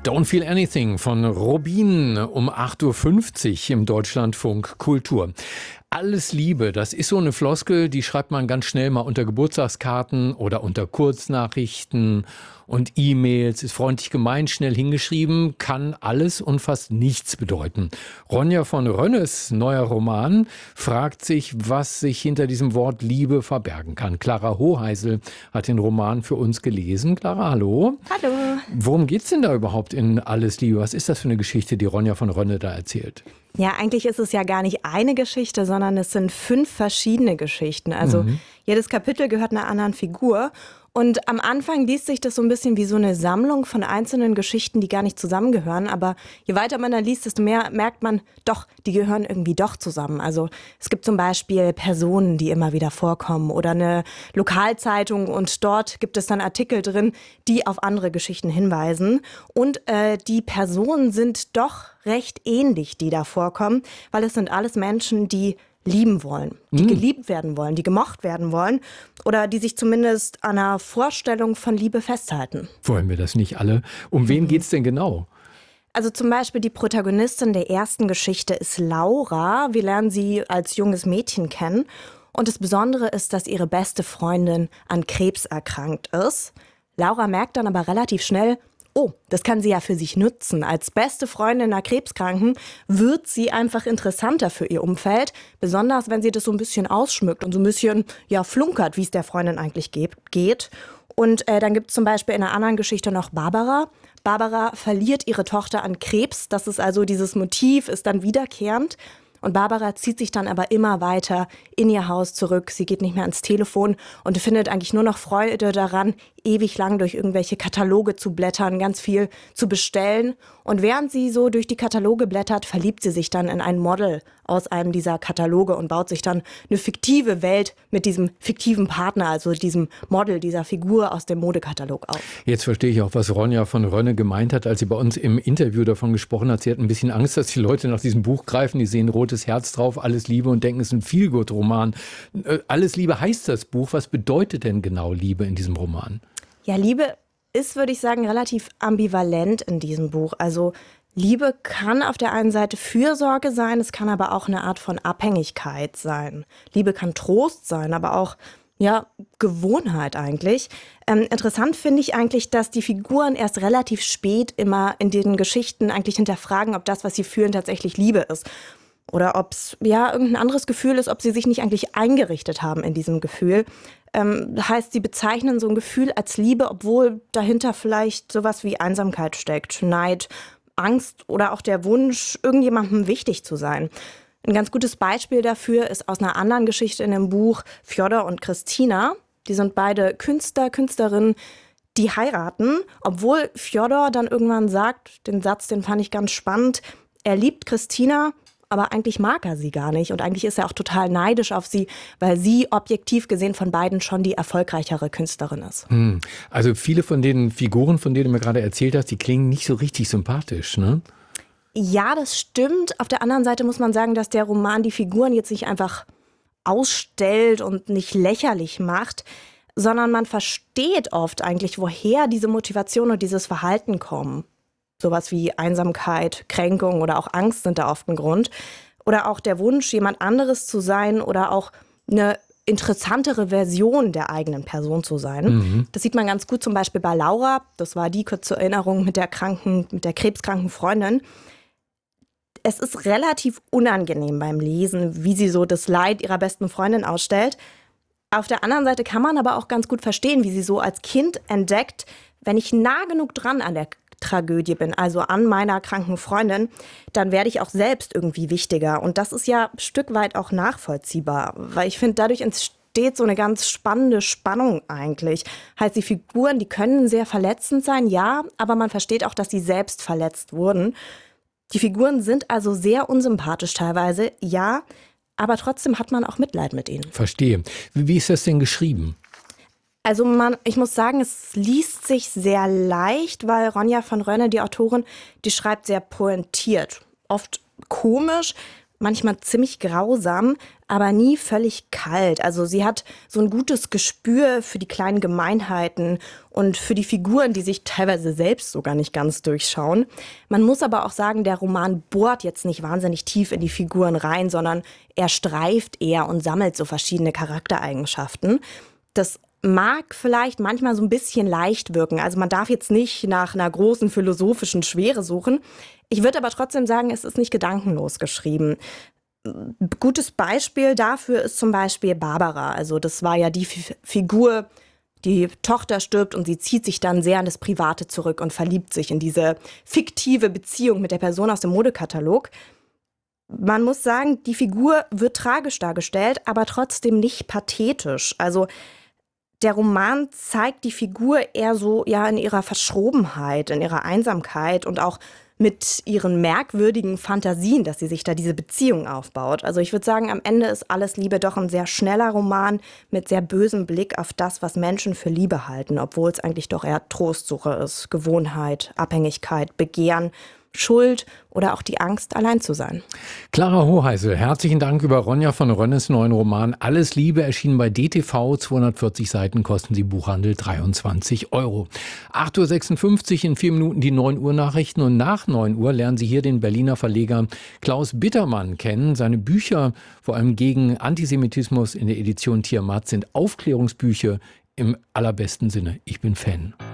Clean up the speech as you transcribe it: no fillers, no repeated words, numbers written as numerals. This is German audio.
Don't Feel Anything von Robin um 8.50 Uhr im Deutschlandfunk Kultur. Alles Liebe, das ist so eine Floskel, die schreibt man ganz schnell mal unter Geburtstagskarten oder unter Kurznachrichten und E-Mails, ist freundlich gemeint, schnell hingeschrieben, kann alles und fast nichts bedeuten. Ronja von Rönnes neuer Roman fragt sich, was sich hinter diesem Wort Liebe verbergen kann. Clara Hoheisel hat den Roman für uns gelesen. Clara, hallo. Hallo. Worum geht's denn da überhaupt in Alles Liebe? Was ist das für eine Geschichte, die Ronja von Rönne da erzählt? Ja, eigentlich ist es ja gar nicht eine Geschichte, sondern es sind 5 verschiedene Geschichten. Also jedes Kapitel gehört einer anderen Figur. Und am Anfang liest sich das so ein bisschen wie so eine Sammlung von einzelnen Geschichten, die gar nicht zusammengehören. Aber je weiter man da liest, desto mehr merkt man, doch, die gehören irgendwie doch zusammen. Also es gibt zum Beispiel Personen, die immer wieder vorkommen oder eine Lokalzeitung und dort gibt es dann Artikel drin, die auf andere Geschichten hinweisen. Und die Personen sind doch recht ähnlich, die da vorkommen, weil es sind alles Menschen, die lieben wollen, die geliebt werden wollen, die gemocht werden wollen oder die sich zumindest an einer Vorstellung von Liebe festhalten. Wollen wir das nicht alle? Um wen geht's denn genau? Also zum Beispiel die Protagonistin der ersten Geschichte ist Laura. Wir lernen sie als junges Mädchen kennen. Und das Besondere ist, dass ihre beste Freundin an Krebs erkrankt ist. Laura merkt dann aber relativ schnell, oh, das kann sie ja für sich nutzen. Als beste Freundin einer Krebskranken wird sie einfach interessanter für ihr Umfeld. Besonders, wenn sie das so ein bisschen ausschmückt und so ein bisschen flunkert, wie es der Freundin eigentlich geht. Und dann gibt es zum Beispiel in einer anderen Geschichte noch Barbara. Barbara verliert ihre Tochter an Krebs. Das ist also dieses Motiv, ist dann wiederkehrend. Und Barbara zieht sich dann aber immer weiter in ihr Haus zurück. Sie geht nicht mehr ans Telefon und findet eigentlich nur noch Freude daran, ewig lang durch irgendwelche Kataloge zu blättern, ganz viel zu bestellen. Und während sie so durch die Kataloge blättert, verliebt sie sich dann in ein Model aus einem dieser Kataloge und baut sich dann eine fiktive Welt mit diesem fiktiven Partner, also diesem Model, dieser Figur aus dem Modekatalog auf. Jetzt verstehe ich auch, was Ronja von Rönne gemeint hat, als sie bei uns im Interview davon gesprochen hat. Sie hat ein bisschen Angst, dass die Leute nach diesem Buch greifen, die sehen rotes Herz drauf, Alles Liebe und denken, es ist ein Feelgood-Roman. Alles Liebe heißt das Buch. Was bedeutet denn genau Liebe in diesem Roman? Ja, Liebe ist, würde ich sagen, relativ ambivalent in diesem Buch. Also Liebe kann auf der einen Seite Fürsorge sein, es kann aber auch eine Art von Abhängigkeit sein. Liebe kann Trost sein, aber auch Gewohnheit eigentlich. Interessant finde ich eigentlich, dass die Figuren erst relativ spät immer in den Geschichten eigentlich hinterfragen, ob das, was sie fühlen, tatsächlich Liebe ist. Oder ob es irgendein anderes Gefühl ist, ob sie sich nicht eigentlich eingerichtet haben in diesem Gefühl. Heißt, sie bezeichnen so ein Gefühl als Liebe, obwohl dahinter vielleicht sowas wie Einsamkeit steckt, Neid, Angst oder auch der Wunsch, irgendjemandem wichtig zu sein. Ein ganz gutes Beispiel dafür ist aus einer anderen Geschichte in dem Buch Fjodor und Christina. Die sind beide Künstlerinnen, die heiraten, obwohl Fjodor dann irgendwann sagt, den Satz, den fand ich ganz spannend, er liebt Christina, aber eigentlich mag er sie gar nicht. Und eigentlich ist er auch total neidisch auf sie, weil sie objektiv gesehen von beiden schon die erfolgreichere Künstlerin ist. Also viele von den Figuren, von denen du mir gerade erzählt hast, die klingen nicht so richtig sympathisch, ne? Ja, das stimmt. Auf der anderen Seite muss man sagen, dass der Roman die Figuren jetzt nicht einfach ausstellt und nicht lächerlich macht, sondern man versteht oft eigentlich, woher diese Motivation und dieses Verhalten kommen. Sowas wie Einsamkeit, Kränkung oder auch Angst sind da oft ein Grund. Oder auch der Wunsch, jemand anderes zu sein oder auch eine interessantere Version der eigenen Person zu sein. Das sieht man ganz gut zum Beispiel bei Laura. Das war die kurze Erinnerung mit der krebskranken Freundin. Es ist relativ unangenehm beim Lesen, wie sie so das Leid ihrer besten Freundin ausstellt. Auf der anderen Seite kann man aber auch ganz gut verstehen, wie sie so als Kind entdeckt, wenn ich nah genug dran an der Tragödie bin, also an meiner kranken Freundin, dann werde ich auch selbst irgendwie wichtiger. Und das ist ja ein Stück weit auch nachvollziehbar, weil ich finde, dadurch entsteht so eine ganz spannende Spannung eigentlich. Heißt, die Figuren, die können sehr verletzend sein, ja, aber man versteht auch, dass sie selbst verletzt wurden. Die Figuren sind also sehr unsympathisch teilweise, ja, aber trotzdem hat man auch Mitleid mit ihnen. Verstehe. Wie ist das denn geschrieben? Also ich muss sagen, es liest sich sehr leicht, weil Ronja von Rönne, die Autorin, die schreibt sehr pointiert. Oft komisch, manchmal ziemlich grausam, aber nie völlig kalt. Also sie hat so ein gutes Gespür für die kleinen Gemeinheiten und für die Figuren, die sich teilweise selbst sogar nicht ganz durchschauen. Man muss aber auch sagen, der Roman bohrt jetzt nicht wahnsinnig tief in die Figuren rein, sondern er streift eher und sammelt so verschiedene Charaktereigenschaften. Das mag vielleicht manchmal so ein bisschen leicht wirken. Also man darf jetzt nicht nach einer großen philosophischen Schwere suchen. Ich würde aber trotzdem sagen, es ist nicht gedankenlos geschrieben. Gutes Beispiel dafür ist zum Beispiel Barbara. Also das war ja die Figur, die Tochter stirbt und sie zieht sich dann sehr in das Private zurück und verliebt sich in diese fiktive Beziehung mit der Person aus dem Modekatalog. Man muss sagen, die Figur wird tragisch dargestellt, aber trotzdem nicht pathetisch. Also der Roman zeigt die Figur eher so ja in ihrer Verschrobenheit, in ihrer Einsamkeit und auch mit ihren merkwürdigen Fantasien, dass sie sich da diese Beziehung aufbaut. Also ich würde sagen, am Ende ist Alles Liebe doch ein sehr schneller Roman mit sehr bösem Blick auf das, was Menschen für Liebe halten, obwohl es eigentlich doch eher Trostsuche ist, Gewohnheit, Abhängigkeit, Begehren, Schuld oder auch die Angst, allein zu sein. Clara Hoheisel, herzlichen Dank über Ronja von Rönnes neuen Roman Alles Liebe, erschienen bei DTV, 240 Seiten, kosten sie Buchhandel 23 €. 8:56 Uhr, in 4 Minuten die 9 Uhr Nachrichten und nach 9 Uhr lernen Sie hier den Berliner Verleger Klaus Bittermann kennen. Seine Bücher, vor allem gegen Antisemitismus in der Edition Tiamat, sind Aufklärungsbücher im allerbesten Sinne. Ich bin Fan.